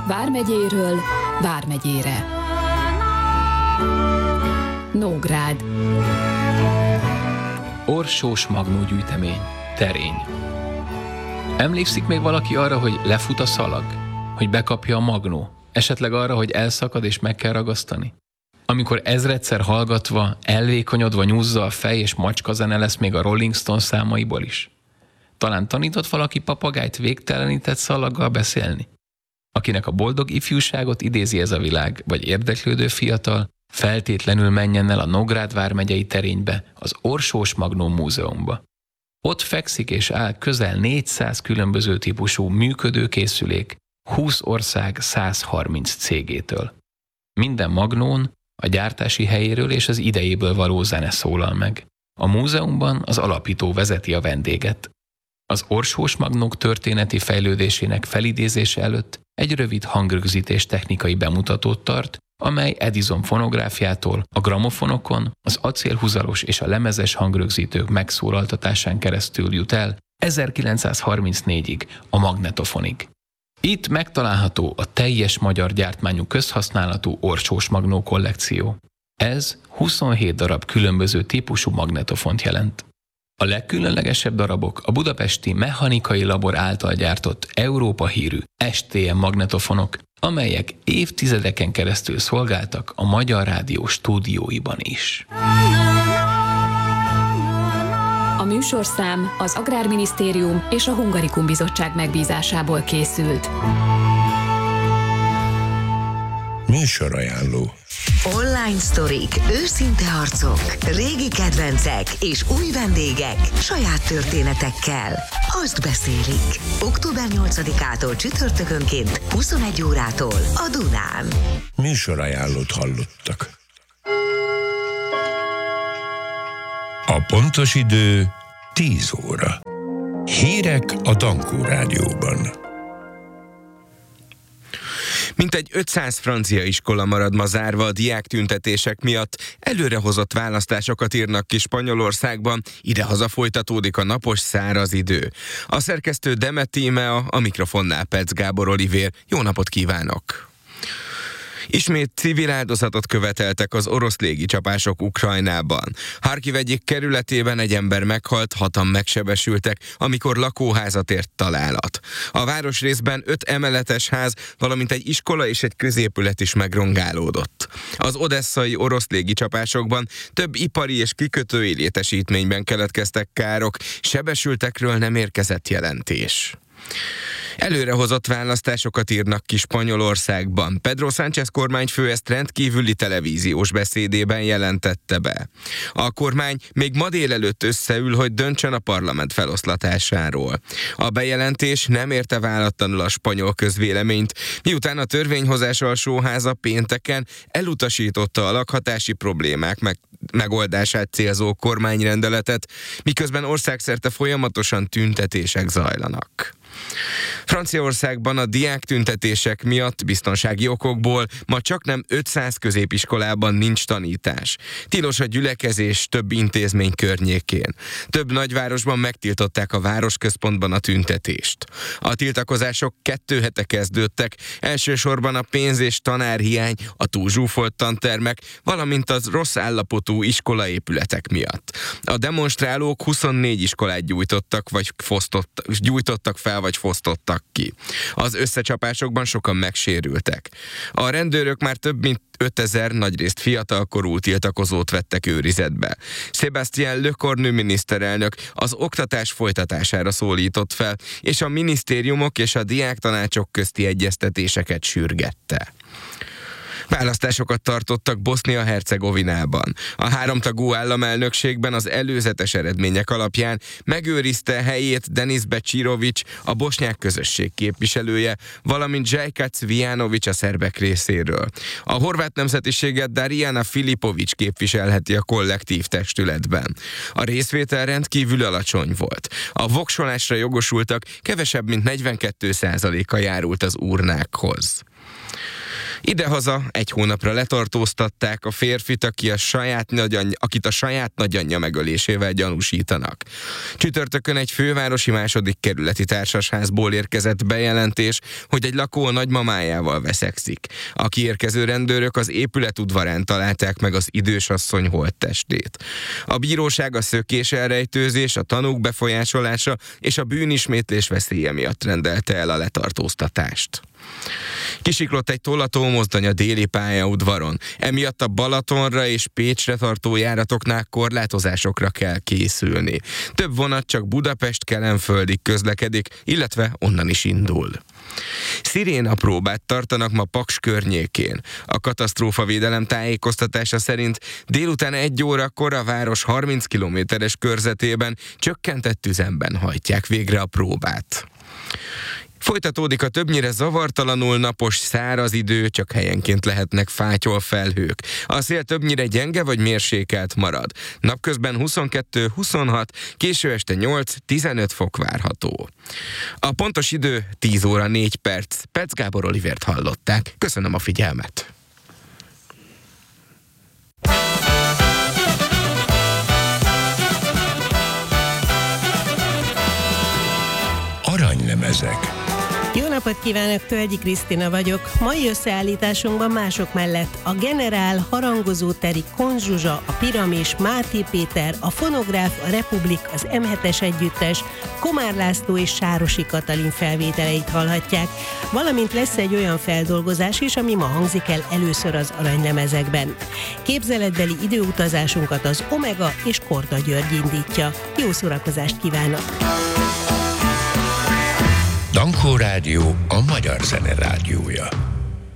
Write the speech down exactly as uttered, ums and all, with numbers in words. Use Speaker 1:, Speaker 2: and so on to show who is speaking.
Speaker 1: Vármegyéről Vármegyére. Nógrád.
Speaker 2: Orsós Magnó gyűjtemény. Terény. Emlékszik még valaki arra, hogy lefut a szalag? Hogy bekapja a magnó? Esetleg arra, hogy elszakad és meg kell ragasztani? Amikor ezredszer hallgatva, elvékonyodva nyúzza a fej és macska zene lesz még a Rolling Stone számaiból is? Talán tanított valaki papagájt végtelenített szalaggal beszélni? Akinek a boldog ifjúságot idézi ez a világ, vagy érdeklődő fiatal, feltétlenül menjen el a Nógrád vármegyei terénybe, az Orsós Magnó múzeumba. Ott fekszik és áll közel négyszáz különböző típusú működő készülék, húsz ország százharminc cégétől. Minden magnón a gyártási helyéről és az idejéből való zene szólal meg. A múzeumban az alapító vezeti a vendéget. Az Orsós Magnók történeti fejlődésének felidézése előtt egy rövid hangrögzítés technikai bemutatót tart, amely Edison fonográfiától a gramofonokon, az acélhúzaros és a lemezes hangrögzítők megszólaltatásán keresztül jut el ezerkilencszázharmincnégyig a magnetofonig. Itt megtalálható a teljes magyar gyártmányú közhasználatú Orsós Magnó kollekció. Ez huszonhét darab különböző típusú magnetofont jelent. A legkülönlegesebb darabok a budapesti mechanikai labor által gyártott Európa hírű es té em magnetofonok, amelyek évtizedeken keresztül szolgáltak a Magyar Rádió stúdióiban is.
Speaker 1: A műsorszám az Agrárminisztérium és a Hungarikum Bizottság megbízásából készült.
Speaker 3: Műsorajánló.
Speaker 4: Online sztorik, őszinte arcok, régi kedvencek és új vendégek saját történetekkel. Azt beszélik. október nyolcadikától csütörtökönként huszonegy órától a Dunán.
Speaker 3: Műsorajánlót hallottak. A pontos idő tíz óra. Hírek a Dankó Rádióban.
Speaker 5: Mintegy ötszáz francia iskola marad ma zárva a diáktüntetések miatt, előrehozott választásokat írnak ki Spanyolországban, idehaza folytatódik a napos száraz idő. A szerkesztő Demet Tímea, a mikrofonnál Petsz Gábor Olivér. Jó napot kívánok! Ismét civil áldozatot követeltek az orosz légicsapások Ukrajnában. Harkiv egyik kerületében egy ember meghalt, hatan megsebesültek, amikor lakóházat ért találat. A városrészben öt emeletes ház, valamint egy iskola és egy középület is megrongálódott. Az odesszai orosz légicsapásokban több ipari és kikötői létesítményben keletkeztek károk, sebesültekről nem érkezett jelentés. Előrehozott választásokat írnak ki Spanyolországban. Pedro Sánchez kormányfő ezt rendkívüli televíziós beszédében jelentette be. A kormány még ma délelőtt összeül, hogy döntsön a parlament feloszlatásáról. A bejelentés nem érte váratlanul a spanyol közvéleményt, miután a törvényhozás alsóháza pénteken elutasította a lakhatási problémák meg megoldását célzó kormányrendeletet, miközben országszerte folyamatosan tüntetések zajlanak. Franciaországban a diáktüntetések miatt biztonsági okokból ma csaknem ötszáz középiskolában nincs tanítás. Tilos a gyülekezés több intézmény környékén. Több nagyvárosban megtiltották a városközpontban a tüntetést. A tiltakozások kettő hete kezdődtek, elsősorban a pénz- és tanárhiány, a túlzsúfolt tantermek, valamint az rossz állapotú iskolaépületek miatt. A demonstrálók huszonnégy iskolát gyújtottak, vagy fosztott, gyújtottak fel, vagy fosztottak ki. Az összecsapásokban sokan megsérültek. A rendőrök már több mint ötezer, nagyrészt fiatalkorú tiltakozót vettek őrizetbe. Sébastien Lecornu miniszterelnök az oktatás folytatására szólított fel, és a minisztériumok és a diáktanácsok közti egyeztetéseket sürgette. Választásokat tartottak Bosznia-Hercegovinában. A háromtagú államelnökségben az előzetes eredmények alapján megőrizte helyét Denis Becsirović, a bosnyák közösség képviselője, valamint Zsajka Cvijanović a szerbek részéről. A horvát nemzetiséget Darijana Filipović képviselheti a kollektív testületben. A részvétel rendkívül alacsony volt. A voksolásra jogosultak kevesebb mint negyvenkét százaléka járult az urnákhoz. Idehaza egy hónapra letartóztatták a férfit, aki a saját nagyanyja, akit a saját nagyanyja megölésével gyanúsítanak. Csütörtökön egy fővárosi második kerületi társasházból érkezett bejelentés, hogy egy lakó a nagymamájával veszekszik. A kiérkező rendőrök az épület udvarán találták meg az idős asszony holttestét. A bíróság a szökés, elrejtőzés, a tanúk befolyásolása és a bűnismétlés veszélye miatt rendelte el a letartóztatást. Kisiklott egy tollató mozdony a déli pályaudvaron. Emiatt a Balatonra és Pécsre tartó járatoknál korlátozásokra kell készülni. Több vonat csak Budapest-Kelenföldig közlekedik, illetve onnan is indul. Sziréna próbát tartanak ma Paks környékén. A katasztrófavédelem tájékoztatása szerint délután egy órakor a város harminc kilométeres körzetében csökkentett üzemben hajtják végre a próbát. Folytatódik a többnyire zavartalanul napos száraz idő, csak helyenként lehetnek fátyolfelhők. A szél többnyire gyenge vagy mérsékelt marad. Napközben huszonkettő huszonhat, késő este nyolc-tizenöt fok várható. A pontos idő tíz óra négy perc. Perc Gábor Olivért hallották. Köszönöm a figyelmet!
Speaker 3: Aranylemezek.
Speaker 6: Jó napot kívánok, Tölgyi Krisztina vagyok. Mai összeállításunkban mások mellett a Generál, Harangozó Teri, Konzsuzsa, a Piramis, Máté Péter, a Fonográf, a Republik, az em hetes együttes, Komár László és Sárosi Katalin felvételeit hallhatják, valamint lesz egy olyan feldolgozás is, ami ma hangzik el először az aranylemezekben. Képzeletbeli időutazásunkat az Omega és Korda György indítja. Jó szórakozást kívánok!
Speaker 3: Dankó Rádió a magyar zene rádiója.